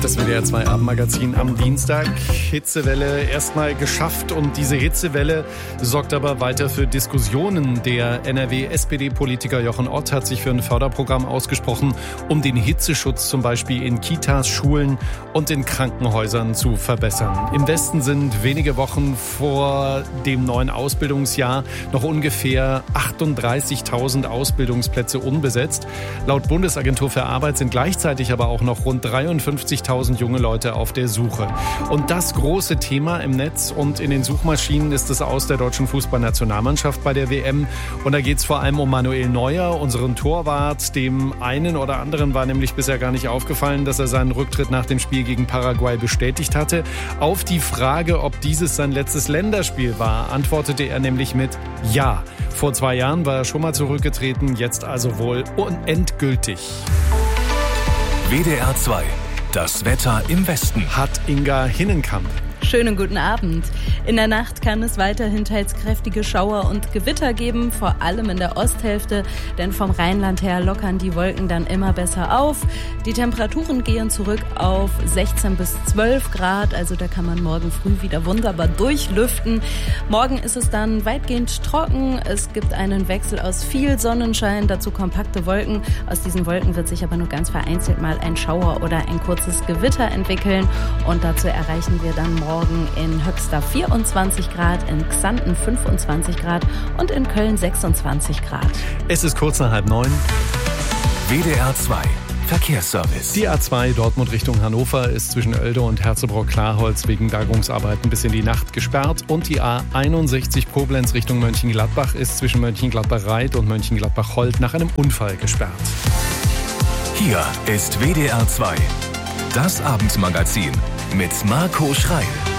Das WDR 2 Abendmagazin am Dienstag. Hitzewelle erstmal geschafft und diese Hitzewelle sorgt aber weiter für Diskussionen. Der NRW-SPD-Politiker Jochen Ott hat sich für ein Förderprogramm ausgesprochen, um den Hitzeschutz zum Beispiel in Kitas, Schulen und in Krankenhäusern zu verbessern. Im Westen sind wenige Wochen vor dem neuen Ausbildungsjahr noch ungefähr 38.000 Ausbildungsplätze unbesetzt. Laut Bundesagentur für Arbeit sind gleichzeitig aber auch noch rund 53.000 junge Leute auf der Suche. Und das große Thema im Netz und in den Suchmaschinen ist das Aus der deutschen Fußballnationalmannschaft bei der WM. Und da geht es vor allem um Manuel Neuer, unseren Torwart. Dem einen oder anderen war nämlich bisher gar nicht aufgefallen, dass er seinen Rücktritt nach dem Spiel gegen Paraguay bestätigt hatte. Auf die Frage, ob dieses sein letztes Länderspiel war, antwortete er nämlich mit Ja. Vor 2 Jahren war er schon mal zurückgetreten, jetzt also wohl endgültig. WDR 2. Das Wetter im Westen. Hat Inga Hinnenkamp. Schönen guten Abend. In der Nacht kann es weiterhin teils kräftige Schauer und Gewitter geben, vor allem in der Osthälfte, denn vom Rheinland her lockern die Wolken dann immer besser auf. Die Temperaturen gehen zurück auf 16 bis 12 Grad, also da kann man morgen früh wieder wunderbar durchlüften. Morgen ist es dann weitgehend trocken, es gibt einen Wechsel aus viel Sonnenschein, dazu kompakte Wolken. Aus diesen Wolken wird sich aber nur ganz vereinzelt mal ein Schauer oder ein kurzes Gewitter entwickeln und dazu erreichen wir dann morgen in Höxter 24 Grad, in Xanten 25 Grad und in Köln 26 Grad. Es ist kurz nach 8:30. WDR 2 Verkehrsservice. Die A2 Dortmund Richtung Hannover ist zwischen Oelde und Herzebrock-Klarholz wegen Bergungsarbeiten bis in die Nacht gesperrt. Und die A61 Koblenz Richtung Mönchengladbach ist zwischen Mönchengladbach-Reit und Mönchengladbach-Holt nach einem Unfall gesperrt. Hier ist WDR 2. Das Abendmagazin mit Marco Schreil.